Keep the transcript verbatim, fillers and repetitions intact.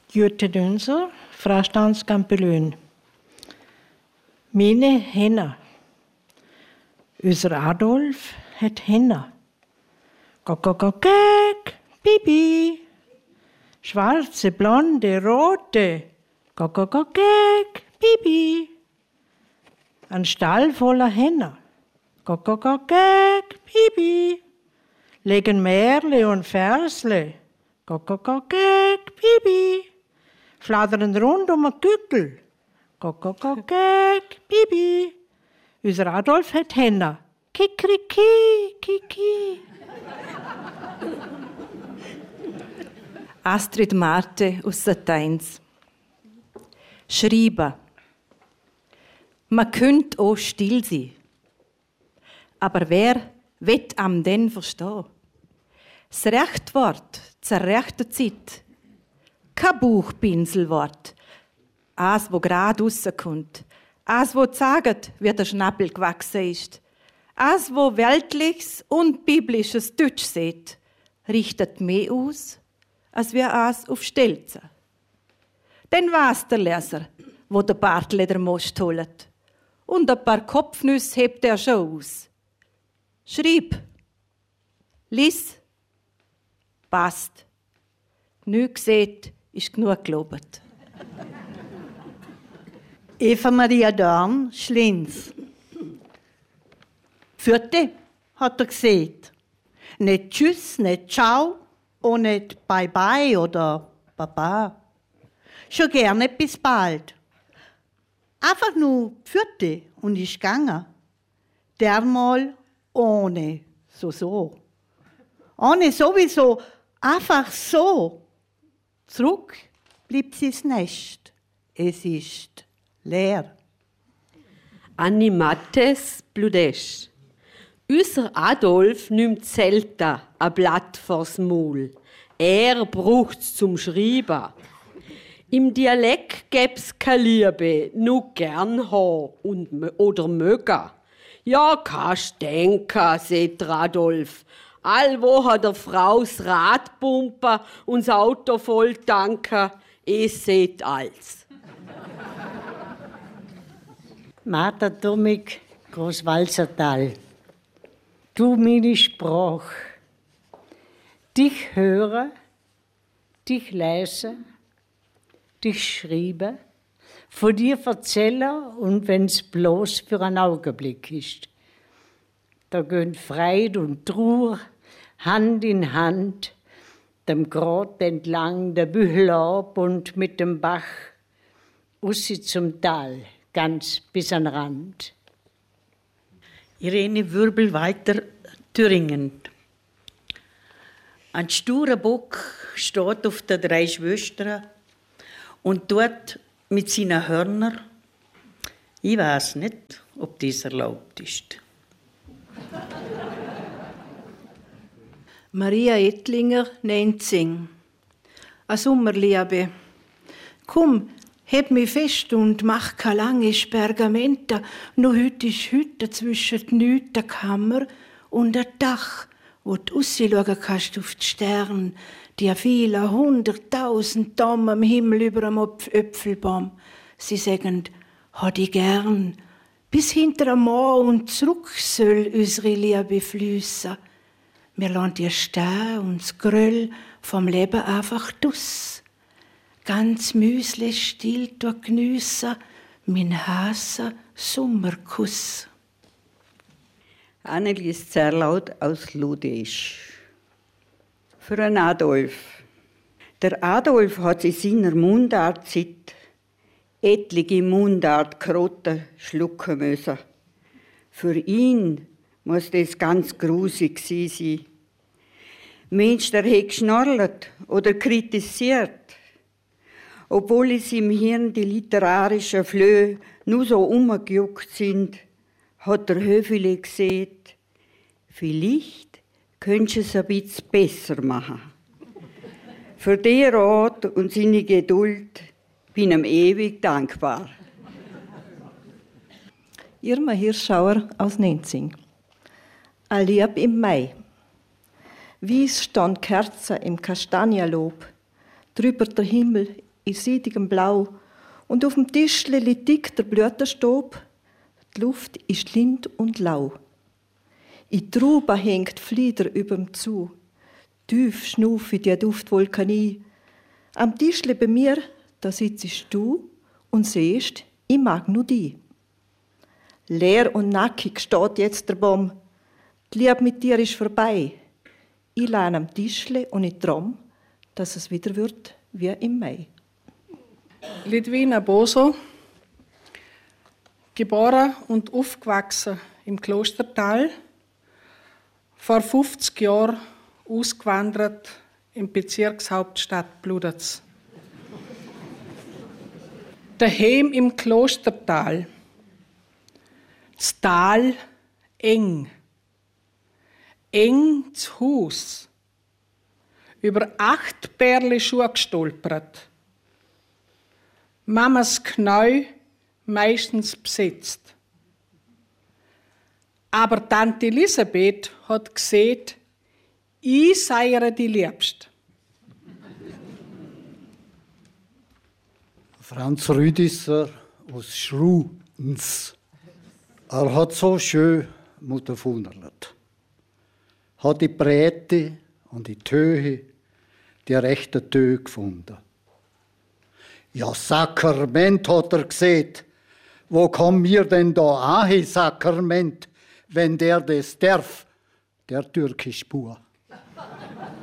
Jutta Dünser, Frastans Campelön. Meine Henna. Unser Adolf hat Henna. Gok-gok-gok-gek, Bibi. Schwarze, blonde, rote. Gok-gok-gok-gek, Bibi. Ein Stall voller Henna. Gok-gok-gok-gek, Bibi. Legen Merle und Versle. Gok-gok-gok-gek, Bibi. Fladdern rund um ein Gückel. Gok-gok-gok-gek, Bibi. Unser Adolf hat Henna. Kikriki, kiki. Astrid Marte aus Sateins. Schreiben. Man könnte auch still sein. Aber wer wird am denn verstehen? Das rechte Wort zur rechten Zeit. Kein Buchpinselwort. Eins, wo gerade rauskommt. Eins, wo sagt, wie der Schnabel gewachsen ist. Eins, wo weltliches und biblisches Deutsch sieht, richtet mehr aus, als wie eins auf Stelzen. Dann weiss der Leser, wo der Bartle der Most holt. Und ein paar Kopfnüsse hebt er schon aus. Schreib. Lies. Passt. Nichts seht, ist genug gelobt. Eva Maria Dorn, Schlinz. Vierte hat er gesehen. Nicht Tschüss, nicht Ciao und nicht Bye-bye oder Baba. Schon gerne bis bald. Einfach nur Vierte und ist gegangen. Dermal ohne so so. Ohne sowieso, einfach so. Zurück bleibt sie das Nest. Es ist leer. Anni Mattes, Bludesch. Unser Adolf nimmt selten ein Blatt vors Maul. Er braucht's zum Schreiben. Im Dialekt gäb's keine Liebe, nur gern ha und oder mögen. Ja, kannst denken, sagt Adolf. Allwo hat der Frau's Rad pumpen und das Auto voll tanken. Es seht alles. Martha Domig, Großwalsertal. Du meine Sprache. Dich hören, dich lesen, dich schreiben, von dir erzählen und wenn's bloß für einen Augenblick ist. Da gehen Freude und Trauer Hand in Hand, dem Grat entlang der Büchel ab und mit dem Bach aussi zum Tal, ganz bis an den Rand. Irene Würbel weiter, Thüringen. Ein sturer Bock steht auf der drei Schwestern und dort mit seinen Hörnern. Ich weiß nicht, ob dies erlaubt ist. Maria Ettlinger, Nenzing. A Sommerliebe. Komm, heb mich fest und mach keine lange Pergamenta. Nur heute ist Hütte zwischen Nüt der Kammer und der Dach, wo du rausschauen kannst auf die Sterne, die vielen hunderttausend Dämme am Himmel über dem Äpfelbaum. Sie sagen, ha die gern. Bis hinter am Mann und zurück soll unsere Liebe fliessen. Wir lassen dir stehen und das Gröll vom Leben einfach dus. Ganz müsli still durch Genüsse, mein heißer Sommerkuss. Annelies Zerlaut aus Ludisch. Für einen Adolf. Der Adolf hat in seiner Mundartzeit etliche Mundartkrotten schlucken müssen. Für ihn muss das ganz grusig gewesen sein. Mensch, der hat geschnorrt oder kritisiert, obwohl in seinem Hirn die literarischen Flöhe nur so umgejuckt sind, hat der Höfele gesehen, vielleicht könntest du es ein bisschen besser machen. Für den Rat und seine Geduld bin ich ihm ewig dankbar. Irma Hirschauer aus Nenzing. Ein Lieb im Mai. Wie stand Kerze im Kastanienlob, drüber der Himmel in seidigem Blau und auf dem Tischle liegt dick der Blütenstaub. Die Luft ist lind und lau. In Trauben hängt Flieder überm zu. Tief schnufe die Duftwolke ein. Am Tischle bei mir, da sitzt du und siehst, ich mag nur dich. Leer und nackig steht jetzt der Baum. Die Liebe mit dir ist vorbei. Ich lehne am Tischle und ich träum, dass es wieder wird wie im Mai. Lidwina Boso, geboren und aufgewachsen im Klostertal, vor fünfzig Jahren ausgewandert in Bezirkshauptstadt Bludatz. Daheim im Klostertal. Das Tal eng. Eng zu Haus. Über acht Pärle Schuhe gestolpert. Mamas Knäu meistens besetzt. Aber Tante Elisabeth hat gesehen, ich sei ihr die Liebste. Franz Rüdisser aus Schruns. Er hat so schön Mutter funderlet. Hat die Breite und die Töhe, die rechte Töhe gefunden. Ja, Sakrament hat er gesehen. Wo kommen wir denn da an, Sakrament, wenn der das darf, der türkische Bub?